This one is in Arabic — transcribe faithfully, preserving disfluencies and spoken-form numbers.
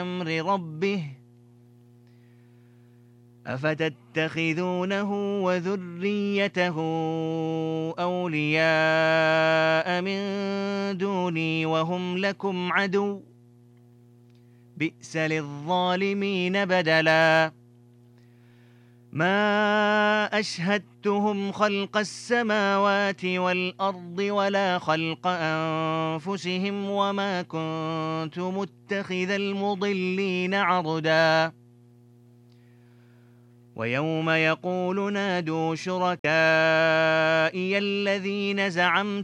أمر ربه أفتتخذونه وذريته أولياء من دوني وهم لكم عدو بئس للظالمين بدلا ما أشهدتهم خلق السماوات والأرض ولا خلق أنفسهم وما كنت متخذ المضلين عضدا ويوم يقول نادوا شركائي الذين زعمتم